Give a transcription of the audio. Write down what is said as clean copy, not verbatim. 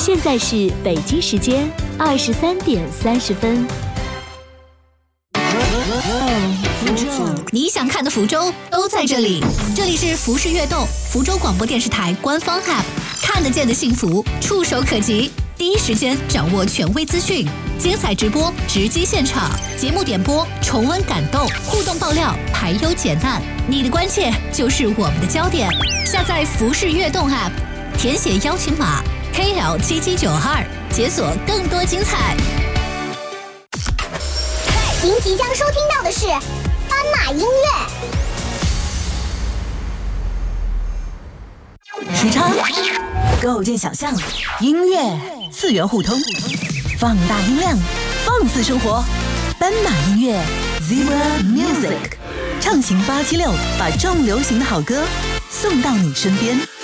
现在是北京时间23:30。 你想看的福州都在这里，这里是福视悦动，福州广播电视台官方 App， 看得见的幸福，触手可及，第一时间掌握权威资讯，精彩直播，直击现场，节目点播，重温感动，互动爆料，排忧解难，你的关切就是我们的焦点。下载福视悦动 App， 填写邀请码 KL7792，解锁更多精彩。 您即将收听到的是斑马音乐。 时差构建想象，音乐次元互通，放大音量，放肆生活。斑马音乐 Zebra Music， 畅行876，把重流行的好歌送到你身边。